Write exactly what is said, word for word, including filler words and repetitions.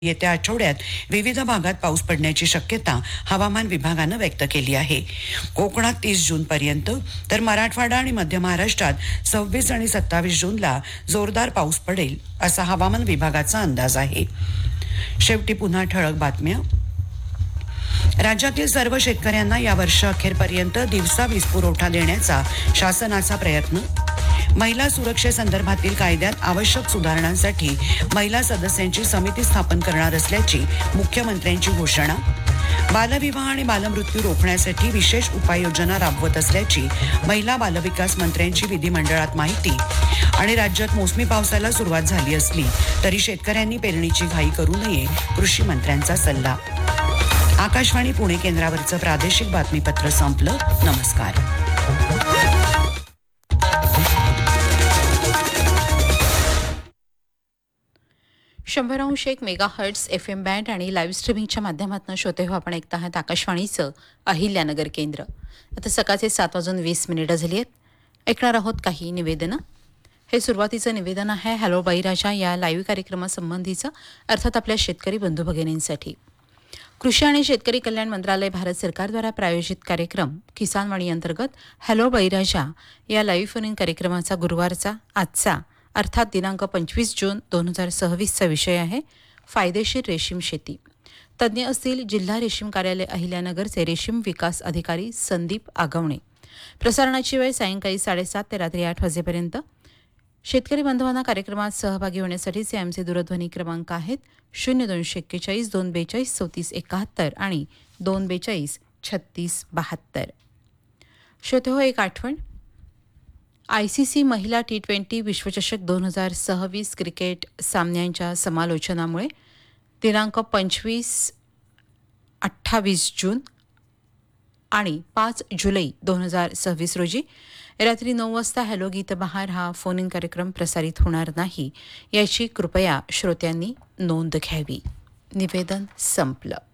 येत्या आठवड्यात विविध भागात पाऊस पडण्याची शक्यता हवामान विभागानं व्यक्त केली आहे. कोकणात तीस जून पर्यंत तर मराठवाडा आणि मध्य महाराष्ट्रात सव्वीस आणि सत्तावीस जूनला जोरदार पाऊस पडेल असा हवामान विभागाचा अंदाज आहे. शेवटी पुन्हा ठळक बातम्या. राज्यातील सर्व शेतकऱ्यांना या वर्ष अखेरपर्यंत दिवसा वीज पुरवठा देण्याचा शासनाचा प्रयत्न. महिला सुरक्षेसंदर्भातील कायद्यात आवश्यक सुधारणांसाठी महिला सदस्यांची समिती स्थापन करणार असल्याची मुख्यमंत्र्यांची घोषणा. बालविवाह आणि बालमृत्यू रोखण्यासाठी विशेष उपाययोजना राबवत असल्याची महिला बालविकास मंत्र्यांची विधिमंडळात माहिती. आणि राज्यात मोसमी पावसाला सुरुवात झाली असली तरी शेतकऱ्यांनी पेरणीची घाई करू नये, कृषी मंत्र्यांचा सल्ला. आकाशवाणी पुणे केंद्रावरचं प्रादेशिक बातमीपत्र संपलं. नमस्कार. शंभर अंश एक mega hertz F M band आणि लाईव्ह स्ट्रीमिंगच्या माध्यमातून श्रोते हो आपण ऐकत आहात आकाशवाणीचं अहिल्यानगर केंद्र. आता सकाळचे सात वाजून वीस मिनिटं झाली आहेत. ऐकणार आहोत काही निवेदनं. हे सुरुवातीचं निवेदन आहे हॅलो बळीराजा या लाईव्ह कार्यक्रमासंबंधीचं, अर्थात आपल्या शेतकरी बंधू भगिनींसाठी. कृषी आणि शेतकरी कल्याण मंत्रालय भारत सरकारद्वारा प्रायोजित कार्यक्रम किसानवाणी अंतर्गत हॅलो बळीराजा या लाईव्ह फोन इन कार्यक्रमाचा गुरुवारचा आजचा अर्थात दिनांक पंचवीस जून दोन हजार सव्वीसचा विषय आहे फायदेशीर रेशीम शेती. तज्ज्ञ असतील जिल्हा रेशीम कार्यालय अहिल्यानगरचे रेशीम विकास अधिकारी संदीप आगवणे. प्रसारणाची वेळ सायंकाळी साडेसात ते रात्री आठ वाजेपर्यंत. शेतकरी बांधवांना कार्यक्रमात सहभागी होण्यासाठीचे आमचे दूरध्वनी क्रमांक आहेत शून्य दोनशे एक्केचाळीस दोन बेचाळीस चौतीस एकाहत्तर आणि दोन बेचाळीस छत्तीस बहात्तर. श्रोते हो, एक आठवण. आय सी सी महिला टी ट्वेंटी विश्वचषक दोन हजार सव्वीस क्रिकेट सामन्यांच्या समालोचनामुळे दिनांक पंचवीस अठ्ठावीस जून आणि पाच जुलै दोन हजार सव्वीस रोजी रात्री नऊ वाजता हॅलो गीत बहार हा फोन इन कार्यक्रम प्रसारित होणार नाही, याची कृपया श्रोत्यांनी नोंद घ्यावी. निवेदन संपलं.